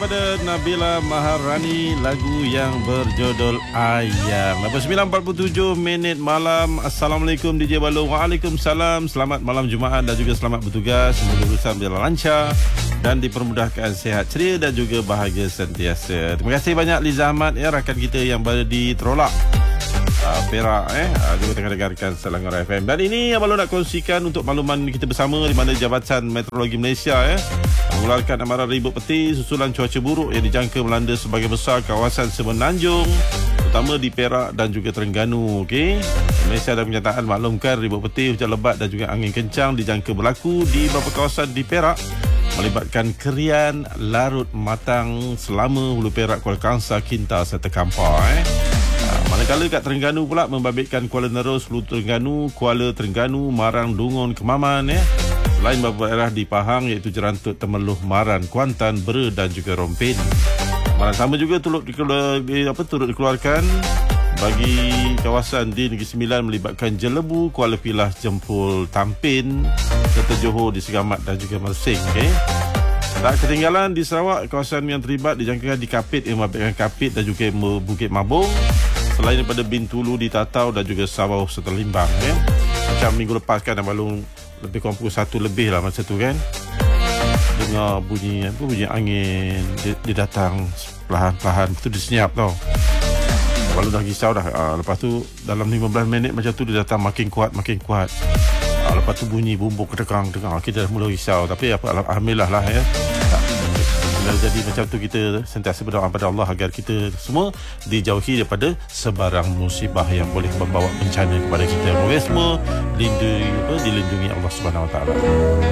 daripada Nabila Maharani, lagu yang berjudul Ayang. 9.47 malam. Assalamualaikum DJ Balong. Waalaikumsalam. Selamat malam Jumaat dan juga selamat bertugas. Semoga urusan berjalan lancar dan dipermudahkan, sehat ceria dan juga bahagia sentiasa. Terima kasih banyak Liza Ahmad, rakan kita yang berada di Terolak, Perak, juga tengah dengarkan Selangor FM. Dan ini yang Balong nak kongsikan untuk makluman kita bersama, di mana Jabatan Meteorologi Malaysia mengeluarkan amaran ribut peti susulan cuaca buruk yang dijangka melanda sebahagian besar kawasan Semenanjung, terutama di Perak dan juga Terengganu. Malaysia dah kenyataan maklumkan ribut peti, hujan lebat dan juga angin kencang dijangka berlaku di beberapa kawasan di Perak, melibatkan Kerian, Larut, Matang, Selama, Hulu Perak, Kuala Kangsar, Kinta serta Kampar. Manakala kat Terengganu pula membabitkan Kuala Nerus, Hulu Terengganu, Kuala Terengganu, Marang, Dungun, Kemaman. Selain beberapa daerah di Pahang iaitu Jerantut, Temeloh, Maran, Kuantan, Bera dan juga Rompin. Amaran sama juga turut dikeluarkan bagi kawasan di Negeri Sembilan melibatkan Jelebu, Kuala Pilah, Jempol, Tampin serta Johor di Segamat dan juga Mersing. Tak ketinggalan di Sarawak, kawasan yang terlibat dijangkakan di Kapit yang membabitkan Kapit dan juga Bukit Mabung. Selain daripada Bintulu di Tatau dan juga Sabau serta Limbang. Macam minggu lepas kan Balong lebih kurang pukul 1 lebih lah masa tu kan, dengar bunyi angin dia datang perlahan-perlahan, betul dia senyap tau. Balong dah risau dah. Lepas tu dalam 15 minit macam tu dia datang makin kuat. Lepas tu bunyi bumbung ketekang, kita dah mula risau. Tapi alhamdulillah lah jadi macam tu, kita sentiasa berdoa pada Allah agar kita semua dijauhi daripada sebarang musibah yang boleh membawa bencana kepada kita. Moga semua dilindungi Allah Subhanahu Wa Taala.